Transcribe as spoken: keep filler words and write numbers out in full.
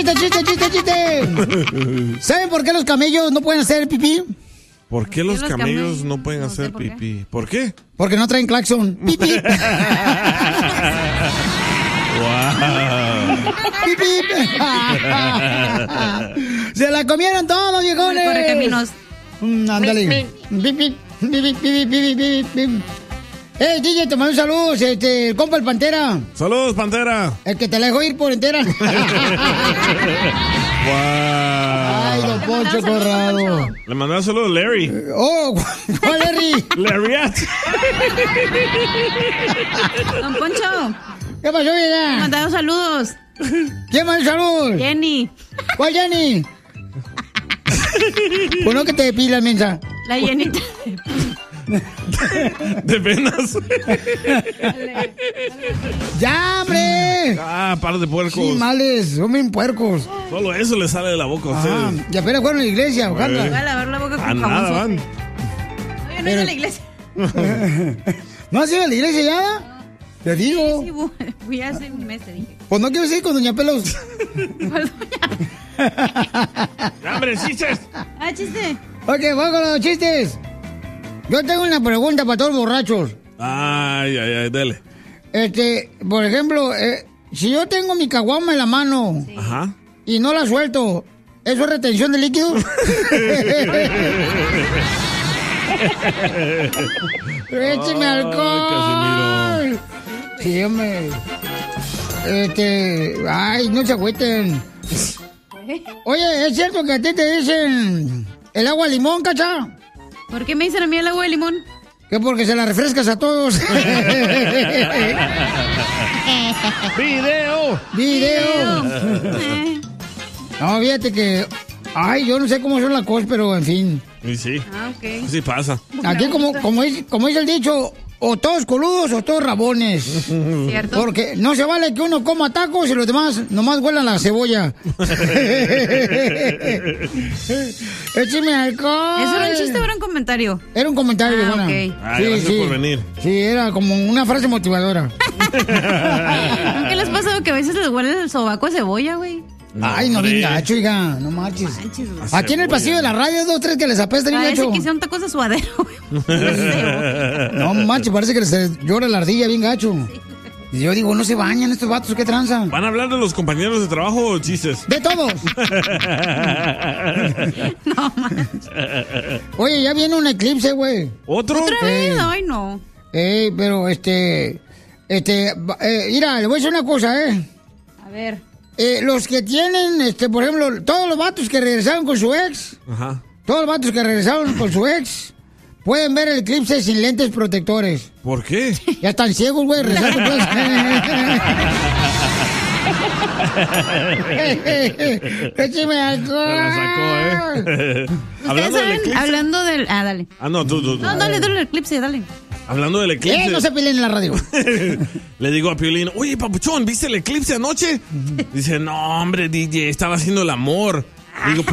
chiste, chiste, chiste, chiste. ¿Saben por qué los camellos no pueden hacer pipí? ¿Por qué los, los camellos camellos no pueden no hacer sé por qué. pipí? ¿Por qué? Porque no traen claxon. Pipí. Wow. Pipí. Se la comieron todos, viejones. Correcaminos. Mm, ándale. Pipí, pipí, pipí, pipí, pipí. Eh, D J, te mando un saludo, este, el compa el Pantera. Saludos, Pantera. El que te la dejó ir por entera. Wow. Ay, don Poncho Corrado. Le mandé un saludo a Larry. Oh, ¿cuál Larry? Larry. Don Poncho. ¿Qué pasó, vida? Mandaron saludos. ¿Quién mandó saludos? Jenny. ¿Cuál Jenny? Bueno, que te depilas, mensa. La llenita. De venas. ¡Ya, hombre! Ah, par de puercos. Sí, males, son bien puercos. Solo eso le sale de la boca a ustedes. Ah, y apenas fueron a la iglesia, Güey. ojalá. Voy a lavar la boca con A jabón nada sucio. van. No, yo no he ido a la iglesia. ¿No has ido a la iglesia ya? Te digo. Sí, voy, voy hace un mes, te dije. Pues no quiero ir con Doña Pelos. ¡Hombre, chistes! Ah, chiste. Ok, vamos con los chistes. Yo tengo una pregunta para todos los borrachos. Ay, ay, ay, dale. Este, por ejemplo, eh, si yo tengo mi caguama en la mano Ajá. y no la suelto, ¿eso es retención de líquidos? ¡Écheme alcohol! Sí, hombre. Este, ay, no se agüiten. Oye, ¿es cierto que a ti te dicen el agua de limón, cacha? ¿Por qué me dicen a mí el agua de limón? Que porque se la refrescas a todos. ¡Video! ¡Video! No, fíjate que... Ay, yo no sé cómo son las cosas, pero en fin. Y sí. Ah, ok. Sí pasa. Aquí como, como, dice, como dice el dicho, o todos coludos o todos rabones. ¿Cierto? Porque no se vale que uno coma tacos y los demás nomás huelan la cebolla. ¡Écheme alcohol! ¿Eso era un chiste o era un comentario? Era un comentario, Ah, buena. ok. Ah, gracias por venir. Sí, era como una frase motivadora. ¿Qué les pasa que a veces les huele el sobaco a cebolla, güey? No, Ay, no, hombre. bien gacho, oiga, no marches. Manches, güey. Aquí en el pasillo de la radio, dos, tres que les apesta bien Parece gacho. que hicieron tacos de suadero, güey. No manches, parece que les llora la ardilla bien gacho. Y yo digo, no se bañan estos vatos, ¿qué tranza? ¿Van a hablar de los compañeros de trabajo o chistes? De todos. No, manches. Oye, ya viene un eclipse, güey. ¿Otro? ¿Otra Eh. vez? Ay, no. Eh, pero este, este, va- eh, mira, le voy a decir una cosa, eh. A ver. Eh, los que tienen, este, por ejemplo, todos los vatos que regresaron con su ex, Ajá. todos los vatos que regresaron con su ex, pueden ver el eclipse sin lentes protectores. ¿Por qué? Ya están ciegos, güey, regresaron con ¡Écheme alcohol! Me la sacó, ¿eh? ¿Ustedes Hablando del saben? eclipse. Hablando del... Ah, dale. Ah, no, tú, tú, tú. No, dale, dale el eclipse, dale. Hablando del eclipse. Eh, no se peleen en la radio. Le digo a Piolín, oye, papuchón, ¿viste el eclipse anoche? Dice, no, hombre, D J, estaba haciendo el amor. Digo,